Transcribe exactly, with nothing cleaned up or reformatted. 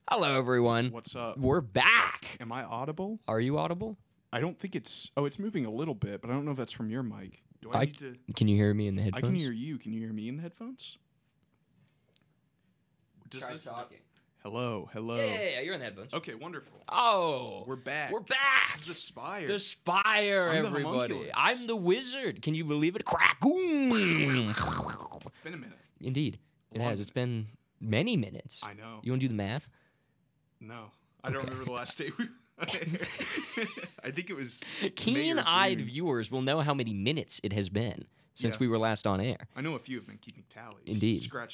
Hello, everyone. What's up? We're back. Am I audible? Are you audible? I don't think it's. Oh, it's moving a little bit, but I don't know if that's from your mic. Do I, I need to? Can you hear me in the headphones? I can hear you. Can you hear me in the headphones? Does Try this? talking. Hello, hello. Yeah, yeah, yeah, you're in the headphones. Okay, wonderful. Oh, We're back. We're back. This is the Spire. The Spire, I'm the everybody. homunculus. I'm the wizard. Can you believe it? Crack-oom. It's been a minute. Indeed, it Long has. It's been many minutes. I know. You want to do the math? No, I don't Okay. remember the last day we. I think it was. Keen-eyed May or June. viewers will know how many minutes it has been since Yeah. we were last on air. I know a few have been keeping tallies. Indeed. Scratch